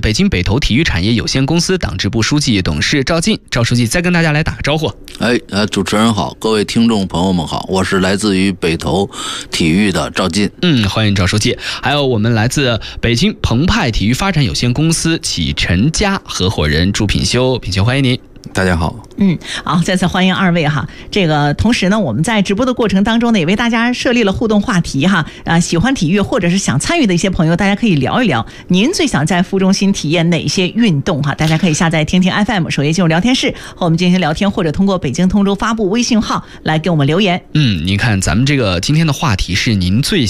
北京北投体育产业有限公司党支部书记、董事赵进。赵书记再跟大家来打个招呼。 主持人好，各位听众朋友们好，我是来自于北投体育的赵进。 欢迎赵书记。还有我们来自北京澎湃体育发展有限公司启辰家合伙人朱品修，品修欢迎您。 大家好。 好，再次欢迎二位哈。这个同时呢，我们在直播的过程当中呢，也为大家设立了互动话题哈。喜欢体育或者是想参与的一些朋友，大家可以聊一聊，您最想在副中心体验哪些运动哈？大家可以下载天听 FM， 首页进入聊天室和我们进行聊天，或者通过北京通州发布微信号来给我们留言。 您看咱们这个今天的话题是您最